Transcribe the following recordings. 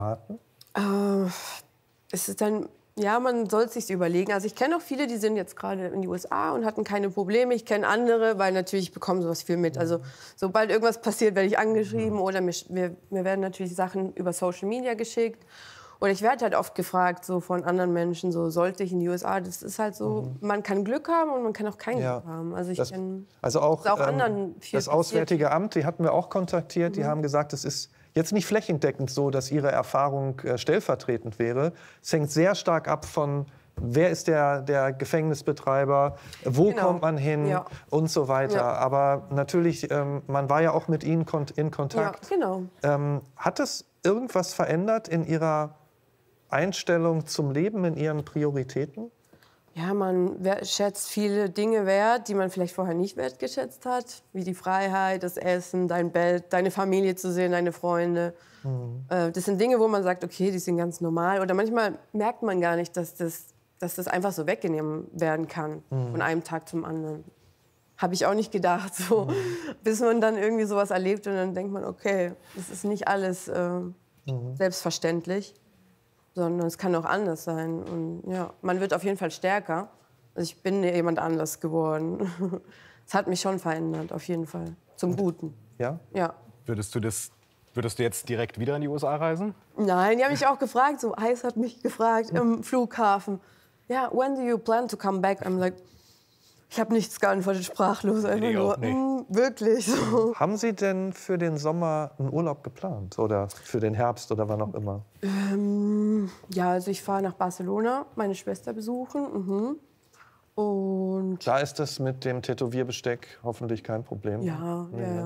raten? Es ist dann, ja, man soll es sich überlegen. Also ich kenne auch viele, die sind jetzt gerade in die USA und hatten keine Probleme. Ich kenne andere, weil natürlich ich bekomme sowas viel mit. Also sobald irgendwas passiert, werde ich angeschrieben oder mir werden natürlich Sachen über Social Media geschickt. Und ich werde halt oft gefragt so von anderen Menschen, so sollte ich in die USA? Das ist halt so, man kann Glück haben und man kann auch kein Glück haben. Also ich kenne auch anderen viel das Auswärtige Amt, die hatten wir auch kontaktiert. Die haben gesagt, es ist jetzt nicht flächendeckend so, dass ihre Erfahrung stellvertretend wäre. Es hängt sehr stark ab von, wer ist der Gefängnisbetreiber, wo kommt man hin und so weiter. Ja. Aber natürlich, man war ja auch mit Ihnen in Kontakt. Ja, genau. Hat es irgendwas verändert in Ihrer Einstellung zum Leben, in Ihren Prioritäten? Ja, man schätzt viele Dinge wert, die man vielleicht vorher nicht wertgeschätzt hat. Wie die Freiheit, das Essen, dein Bett, deine Familie zu sehen, deine Freunde. Das sind Dinge, wo man sagt, okay, die sind ganz normal. Oder manchmal merkt man gar nicht, dass das einfach so weggenommen werden kann. Von einem Tag zum anderen. Habe ich auch nicht gedacht. So. Bis man dann irgendwie sowas erlebt und dann denkt man, okay, das ist nicht alles selbstverständlich. Sondern es kann auch anders sein. Und ja, man wird auf jeden Fall stärker. Also ich bin jemand anders geworden. Es hat mich schon verändert, auf jeden Fall. Zum Guten. Ja? Ja. Würdest du jetzt direkt wieder in die USA reisen? Nein, die haben mich auch gefragt. So, Eis hat mich gefragt im Flughafen. Ja, when do you plan to come back? I'm like, ich habe nichts geantwortet, sprachlos. Einfach nur, wirklich. So. Haben Sie denn für den Sommer einen Urlaub geplant? Oder für den Herbst oder wann auch immer? Ja, also ich fahre nach Barcelona, meine Schwester besuchen. Und da ist das mit dem Tätowierbesteck hoffentlich kein Problem. Ja.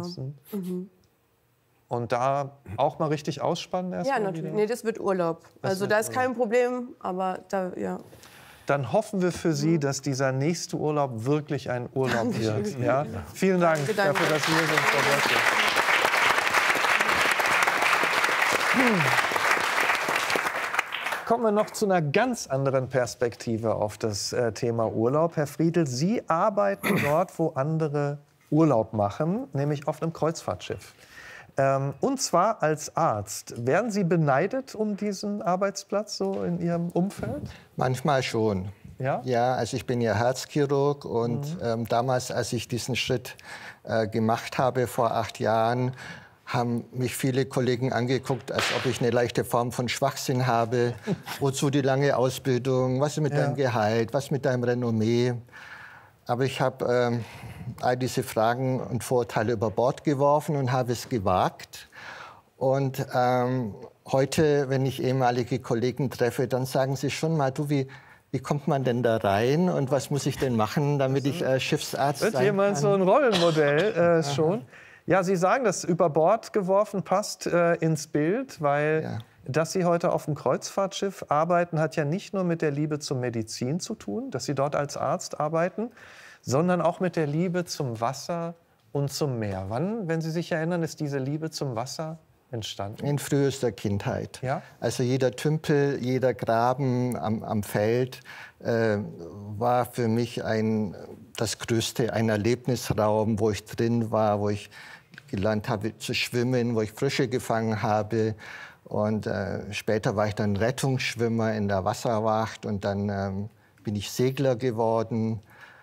Und da auch mal richtig ausspannen erstmal? Ja, natürlich. Nee, das wird Urlaub. Also da ist kein Problem, aber da, ja. Dann hoffen wir für Sie, dass dieser nächste Urlaub wirklich ein Urlaub wird. Ja? Vielen Dank dafür, dass Sie hier sind, Frau Böttcher. Kommen wir noch zu einer ganz anderen Perspektive auf das Thema Urlaub. Herr Friedl, Sie arbeiten dort, wo andere Urlaub machen, nämlich auf einem Kreuzfahrtschiff. Und zwar als Arzt. Werden Sie beneidet um diesen Arbeitsplatz so in Ihrem Umfeld? Manchmal schon. Ja? Ja, also ich bin ja Herzchirurg und damals, als ich diesen Schritt gemacht habe vor 8 Jahren, haben mich viele Kollegen angeguckt, als ob ich eine leichte Form von Schwachsinn habe. Wozu die lange Ausbildung? Was ist mit deinem Gehalt? Was mit deinem Renommee? Aber ich habe all diese Fragen und Vorurteile über Bord geworfen und habe es gewagt. Und heute, wenn ich ehemalige Kollegen treffe, dann sagen sie schon mal, du, wie kommt man denn da rein und was muss ich denn machen, damit ich Schiffsarzt sein kann? Wird jemand so ein Rollenmodell schon? Ja, Sie sagen, das über Bord geworfen passt ins Bild, weil dass Sie heute auf dem Kreuzfahrtschiff arbeiten, hat ja nicht nur mit der Liebe zur Medizin zu tun, dass Sie dort als Arzt arbeiten, sondern auch mit der Liebe zum Wasser und zum Meer. Wann, wenn Sie sich erinnern, ist diese Liebe zum Wasser entstanden? In frühester Kindheit. Ja? Also jeder Tümpel, jeder Graben am Feld war für mich das Größte, ein Erlebnisraum, wo ich drin war, wo ich gelernt habe zu schwimmen, wo ich Frösche gefangen habe. Und später war ich dann Rettungsschwimmer in der Wasserwacht und dann bin ich Segler geworden.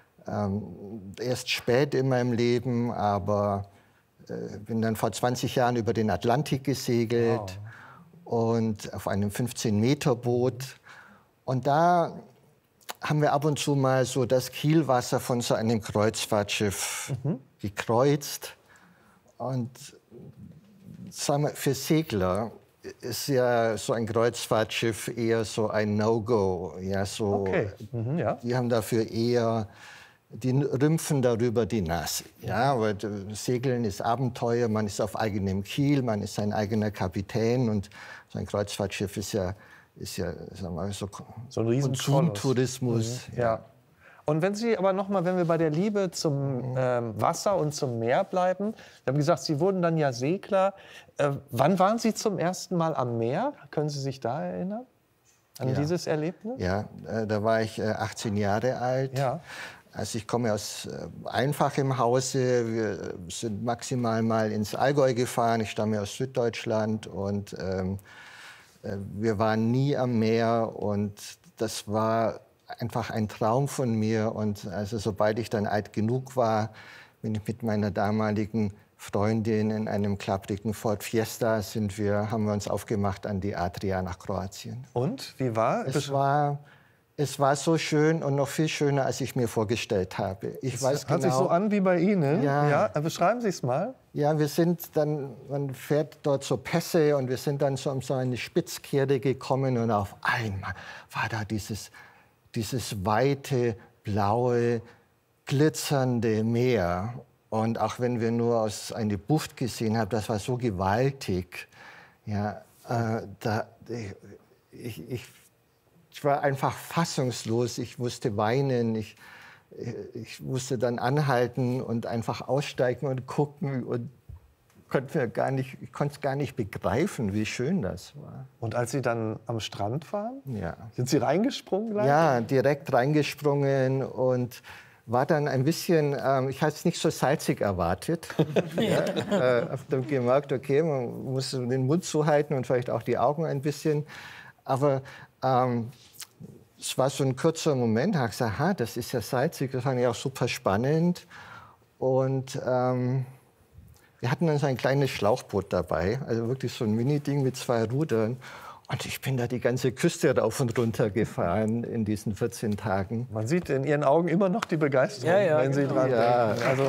Erst spät in meinem Leben, aber bin dann vor 20 Jahren über den Atlantik gesegelt und auf einem 15-Meter-Boot. Und da haben wir ab und zu mal so das Kielwasser von so einem Kreuzfahrtschiff gekreuzt. Und sagen wir, für Segler ist ja so ein Kreuzfahrtschiff eher so ein No-Go. Ja, so, die haben dafür eher, die rümpfen darüber die Nase. Ja, weil Segeln ist Abenteuer, man ist auf eigenem Kiel, man ist sein eigener Kapitän und so ein Kreuzfahrtschiff ist ja sagen wir, so ein Konsumtourismus. Ja. Und wenn Sie aber noch mal, wenn wir bei der Liebe zum Wasser und zum Meer bleiben, Sie haben gesagt, Sie wurden dann ja Segler. Wann waren Sie zum ersten Mal am Meer? Können Sie sich da erinnern? An dieses Erlebnis? Ja, da war ich 18 Jahre alt. Ja. Also ich komme aus einfachem Hause. Wir sind maximal mal ins Allgäu gefahren. Ich stamme aus Süddeutschland und wir waren nie am Meer und das war einfach ein Traum von mir. Und also sobald ich dann alt genug war, bin ich mit meiner damaligen Freundin in einem klapprigen Ford Fiesta haben wir uns aufgemacht an die Adria nach Kroatien. Und wie war? Es war so schön und noch viel schöner, als ich mir vorgestellt habe. Hört sich so an wie bei Ihnen. Ja. Beschreiben Sie es mal. Ja, man fährt dort so Pässe und wir sind dann so eine Spitzkehre gekommen und auf einmal war da dieses weite, blaue, glitzernde Meer. Und auch wenn wir nur aus einer Bucht gesehen haben, das war so gewaltig. Ja, ich war einfach fassungslos. Ich musste weinen. Ich musste dann anhalten und einfach aussteigen und gucken und ich konnte es gar nicht begreifen, wie schön das war. Und als Sie dann am Strand waren, ja. Sind Sie reingesprungen gleich? Ja, direkt reingesprungen und war dann ein bisschen, ich hatte es nicht so salzig erwartet. Habe dann gemerkt, okay, man muss den Mund zuhalten und vielleicht auch die Augen ein bisschen. Aber es war so ein kurzer Moment, da habe ich gesagt, aha, das ist ja salzig, das fand ich auch super spannend. Und wir hatten dann so ein kleines Schlauchboot dabei, also wirklich so ein Mini-Ding mit 2 Rudern. Und ich bin da die ganze Küste rauf und runter gefahren in diesen 14 Tagen. Man sieht in Ihren Augen immer noch die Begeisterung, wenn Sie dran denken. Also,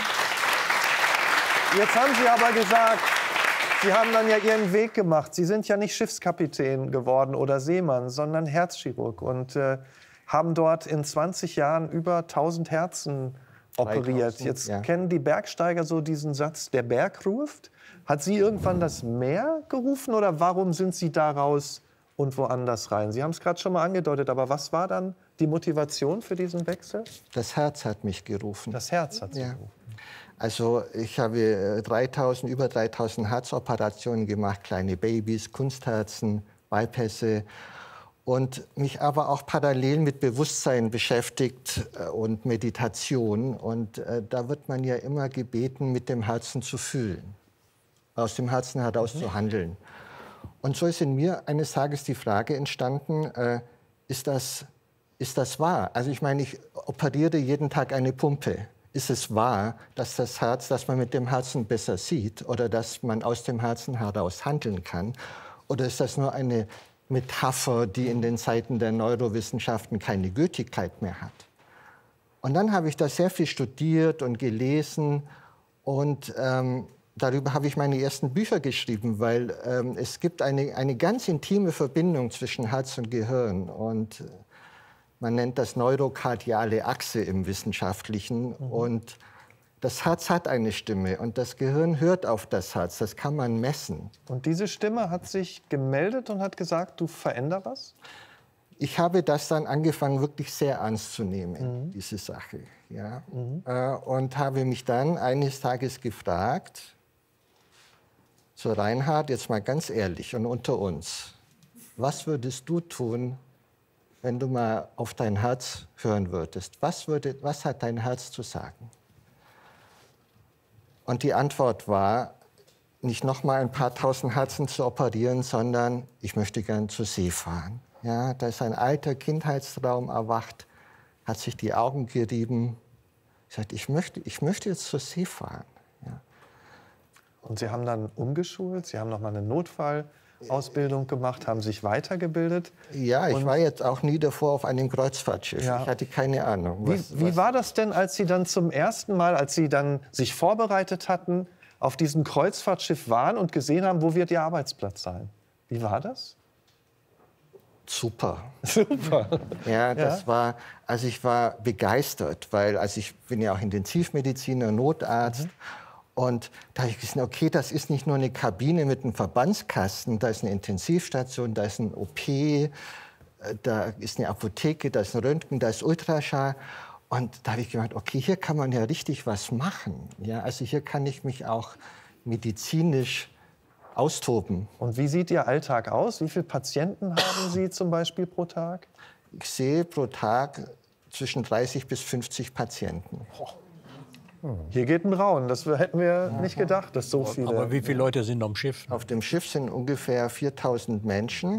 jetzt haben Sie aber gesagt, Sie haben dann ja Ihren Weg gemacht. Sie sind ja nicht Schiffskapitän geworden oder Seemann, sondern Herzchirurg und haben dort in 20 Jahren über 1000 Herzen operiert. Jetzt kennen die Bergsteiger so diesen Satz, der Berg ruft. Hat Sie irgendwann das Meer gerufen oder warum sind Sie da raus und woanders rein? Sie haben es gerade schon mal angedeutet, aber was war dann die Motivation für diesen Wechsel? Das Herz hat mich gerufen. Das Herz hat Sie gerufen. Also ich habe über 3000 Herzoperationen gemacht, kleine Babys, Kunstherzen, Bypässe. Und mich aber auch parallel mit Bewusstsein beschäftigt und Meditation. Und da wird man ja immer gebeten, mit dem Herzen zu fühlen, aus dem Herzen heraus zu handeln. Und so ist in mir eines Tages die Frage entstanden, ist das wahr? Also ich meine, ich operiere jeden Tag eine Pumpe. Ist es wahr, dass man mit dem Herzen besser sieht oder dass man aus dem Herzen heraus handeln kann? Oder ist das nur eine Metapher, die in den Zeiten der Neurowissenschaften keine Gültigkeit mehr hat? Und dann habe ich da sehr viel studiert und gelesen und darüber habe ich meine ersten Bücher geschrieben, weil es gibt eine ganz intime Verbindung zwischen Herz und Gehirn und man nennt das neurokardiale Achse im Wissenschaftlichen und das Herz hat eine Stimme und das Gehirn hört auf das Herz, das kann man messen. Und diese Stimme hat sich gemeldet und hat gesagt, du veränder was? Ich habe das dann angefangen, wirklich sehr ernst zu nehmen, diese Sache. Ja? Und habe mich dann eines Tages gefragt, so Reinhard, jetzt mal ganz ehrlich und unter uns, was würdest du tun, wenn du mal auf dein Herz hören würdest? Was hat dein Herz zu sagen? Und die Antwort war, nicht noch mal ein paar tausend Herzen zu operieren, sondern ich möchte gern zur See fahren. Ja, da ist ein alter Kindheitstraum erwacht, hat sich die Augen gerieben. Ich sagte, ich möchte jetzt zur See fahren. Ja. Und Sie haben dann umgeschult, Sie haben noch mal eine Notfallausbildung gemacht, haben sich weitergebildet. Ja, ich war jetzt auch nie davor auf einem Kreuzfahrtschiff. Ja. Ich hatte keine Ahnung. Wie war das denn, als Sie dann zum ersten Mal, als Sie dann sich vorbereitet hatten, auf diesem Kreuzfahrtschiff waren und gesehen haben, wo wird Ihr Arbeitsplatz sein? Wie war das? Super. Super. Ja, das war, also ich war begeistert, weil ich bin ja auch Intensivmediziner, Notarzt. Und da habe ich gesehen, okay, das ist nicht nur eine Kabine mit einem Verbandskasten, da ist eine Intensivstation, da ist ein OP, da ist eine Apotheke, da ist ein Röntgen, da ist Ultraschall. Und da habe ich gedacht, okay, hier kann man ja richtig was machen. Ja, also hier kann ich mich auch medizinisch austoben. Und wie sieht Ihr Alltag aus? Wie viele Patienten haben Sie zum Beispiel pro Tag? Ich sehe pro Tag zwischen 30 bis 50 Patienten. Hier geht ein Raun. Das hätten wir nicht gedacht, dass so viele... Aber wie viele Leute sind am Schiff? Auf dem Schiff sind ungefähr 4.000 Menschen.